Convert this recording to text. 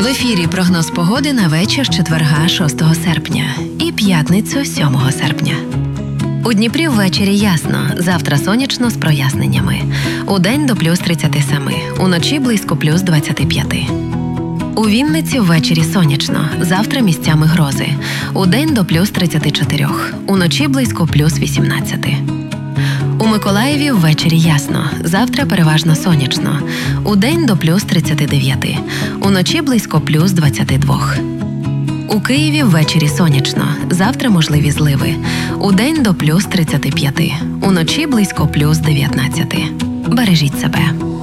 ефірі прогноз погоди на вечір четверга 6 серпня і п'ятницю 7 серпня. У Дніпрі ввечері ясно, завтра сонячно з проясненнями. Удень до плюс 37, уночі близько плюс 25. У Вінниці ввечері сонячно, завтра місцями грози. Удень до плюс 34, уночі близько плюс 18. У Миколаєві ввечері ясно, завтра переважно сонячно. Удень до плюс 39, уночі близько плюс 22. У Києві ввечері сонячно, завтра можливі зливи. Удень до плюс 35, уночі близько плюс 19. Бережіть себе.